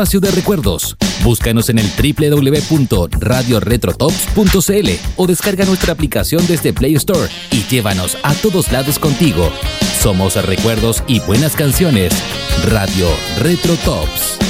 espacio de recuerdos. Búscanos en el www.radioretrotops.cl o descarga nuestra aplicación desde Play Store y llévanos a todos lados contigo. Somos recuerdos y buenas canciones. Radio Retro Tops.